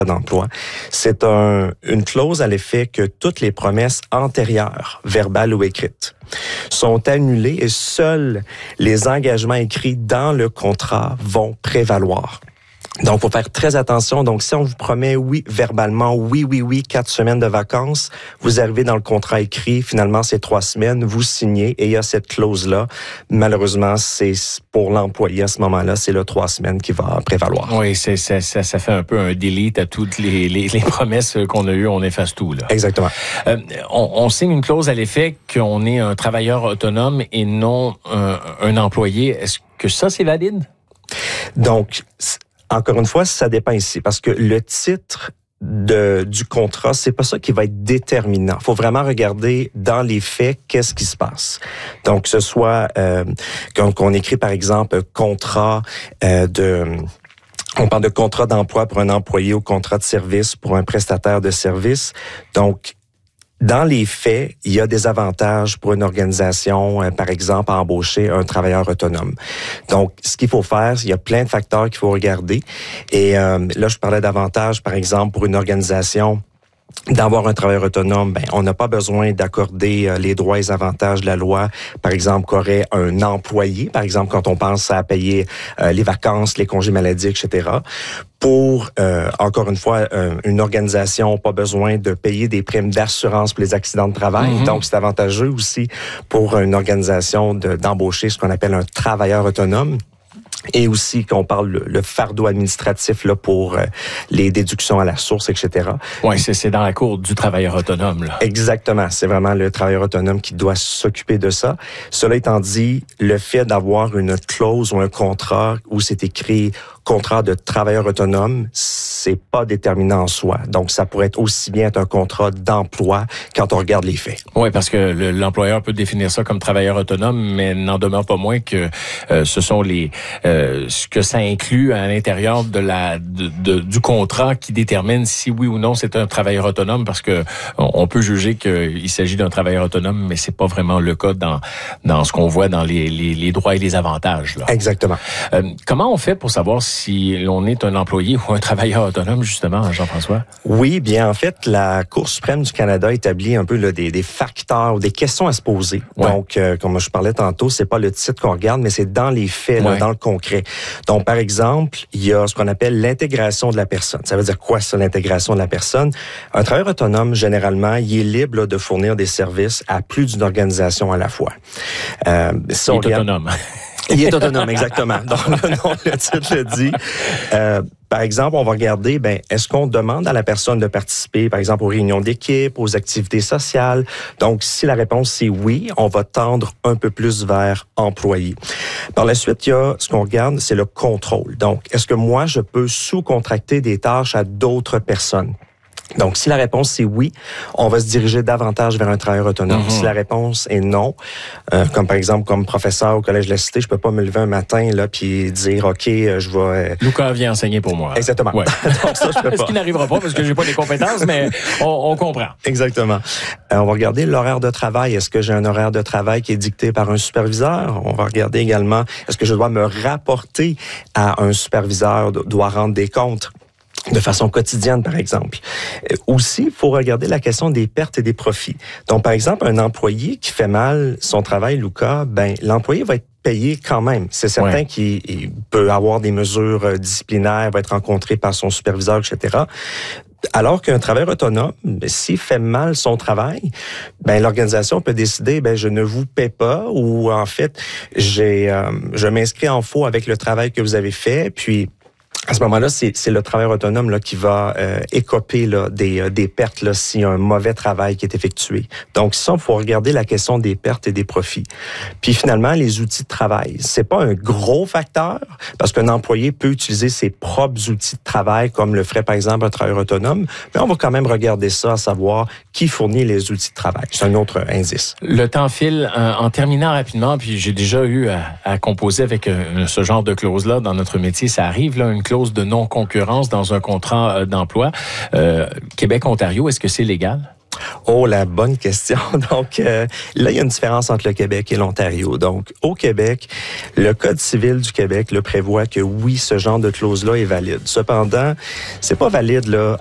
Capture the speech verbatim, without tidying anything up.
d'emploi. C'est un, une clause à l'effet que toutes les promesses antérieures, verbales ou écrites, sont annulées et seuls les engagements écrits dans le contrat vont prévaloir. Donc, il faut faire très attention. Donc, si on vous promet oui, verbalement, oui, oui, oui, quatre semaines de vacances, vous arrivez dans le contrat écrit, finalement, c'est trois semaines, vous signez et il y a cette clause-là. Malheureusement, c'est pour l'employé à ce moment-là, c'est le trois semaines qui va prévaloir. Oui, c'est, ça, ça, ça fait un peu un delete à toutes les, les, les promesses qu'on a eues, on efface tout, là. Exactement. Euh, on, on signe une clause à l'effet qu'on est un travailleur autonome et non un, un employé. Est-ce que ça, c'est valide? Donc, encore une fois, ça dépend ici, parce que le titre de, du contrat, c'est pas ça qui va être déterminant. Il faut vraiment regarder dans les faits qu'est-ce qui se passe. Donc, que ce soit euh, qu'on, qu'on écrit, par exemple, contrat euh, de... On parle de contrat d'emploi pour un employé ou contrat de service pour un prestataire de service. Donc, dans les faits, il y a des avantages pour une organisation, euh, par exemple, à embaucher un travailleur autonome. Donc, ce qu'il faut faire, il y a plein de facteurs qu'il faut regarder. Et euh, là, je parlais d'avantages, par exemple, pour une organisation d'avoir un travailleur autonome, ben on n'a pas besoin d'accorder euh, les droits et les avantages de la loi, par exemple, qu'aurait un employé, par exemple, quand on pense à payer euh, les vacances, les congés maladie, et cetera. Pour, euh, encore une fois, euh, une organisation, pas besoin de payer des primes d'assurance pour les accidents de travail. Mm-hmm. Donc, c'est avantageux aussi pour une organisation de, d'embaucher ce qu'on appelle un travailleur autonome. Et aussi qu'on parle le, le fardeau administratif là pour euh, les déductions à la source, et cetera. Oui, c'est, c'est dans la cour du travailleur autonome, là. Exactement. C'est vraiment le travailleur autonome qui doit s'occuper de ça. Cela étant dit, le fait d'avoir une clause ou un contrat où c'est écrit contrat de travailleur autonome, c'est pas déterminant en soi. Donc, ça pourrait être aussi bien être un contrat d'emploi quand on regarde les faits. Oui, parce que le, l'employeur peut définir ça comme travailleur autonome, mais n'en demeure pas moins que euh, ce sont les euh, ce que ça inclut à l'intérieur de la de, de, du contrat qui détermine si oui ou non c'est un travailleur autonome, parce que on, on peut juger qu'il s'agit d'un travailleur autonome, mais c'est pas vraiment le cas dans dans ce qu'on voit dans les les, les droits et les avantages, là. Exactement. Euh, comment on fait pour savoir si l'on est un employé ou un travailleur autonome, justement, Jean-François? Oui, bien, en fait, la Cour suprême du Canada établit un peu là, des, des facteurs ou des questions à se poser. Ouais. Donc, euh, comme je parlais tantôt, c'est pas le titre qu'on regarde, mais c'est dans les faits, ouais. là, dans le concret. Donc, par exemple, il y a ce qu'on appelle l'intégration de la personne. Ça veut dire quoi, ça, l'intégration de la personne? Un travailleur autonome, généralement, il est libre là, de fournir des services à plus d'une organisation à la fois. Euh, si il est regarde... autonome. Il est autonome, exactement. Donc, le nom, le titre le dit. Euh, par exemple, on va regarder, ben, est-ce qu'on demande à la personne de participer, par exemple, aux réunions d'équipe, aux activités sociales? Donc, si la réponse c'est oui, on va tendre un peu plus vers employé. Par la suite, il y a ce qu'on regarde, c'est le contrôle. Donc, est-ce que moi, je peux sous-contracter des tâches à d'autres personnes? Donc, si la réponse c'est oui, on va se diriger davantage vers un travailleur autonome. Mm-hmm. Si la réponse est non, euh, comme par exemple comme professeur au Collège de la Cité, je peux pas me lever un matin là puis dire ok, je vais. Euh... Lucas vient enseigner pour moi. Exactement. Ouais. Donc ça, je peux pas. Ce qui n'arrivera pas parce que j'ai pas les compétences, mais on, on comprend. Exactement. Euh, on va regarder l'horaire de travail. Est-ce que j'ai un horaire de travail qui est dicté par un superviseur? On va regarder également, est-ce que je dois me rapporter à un superviseur, dois rendre des comptes de façon quotidienne, par exemple. Euh, aussi, il faut regarder la question des pertes et des profits. Donc, par exemple, un employé qui fait mal son travail, Lucas, ben l'employé va être payé quand même. C'est certain ouais. qu'il peut avoir des mesures disciplinaires, va être rencontré par son superviseur, et cetera. Alors qu'un travailleur autonome, s'il fait mal son travail, ben l'organisation peut décider, ben je ne vous paie pas, ou en fait, j'ai, euh, je m'inscris en faux avec le travail que vous avez fait, puis à ce moment-là, c'est, c'est le travailleur autonome là, qui va euh, écoper là, des, euh, des pertes là, s'il y a un mauvais travail qui est effectué. Donc ça, il faut regarder la question des pertes et des profits. Puis finalement, les outils de travail. C'est pas un gros facteur, parce qu'un employé peut utiliser ses propres outils de travail, comme le ferait par exemple un travailleur autonome, mais on va quand même regarder ça, à savoir qui fournit les outils de travail. C'est un autre indice. Le temps file. Euh, en terminant rapidement, puis j'ai déjà eu à, à composer avec euh, ce genre de clause-là dans notre métier. Ça arrive, là, une clause de non-concurrence dans un contrat euh, d'emploi. Euh, Québec-Ontario, est-ce que c'est légal? Oh, la bonne question. Donc, euh, là, il y a une différence entre le Québec et l'Ontario. Donc, au Québec, le Code civil du Québec le prévoit que oui, ce genre de clause-là est valide. Cependant, c'est pas valide là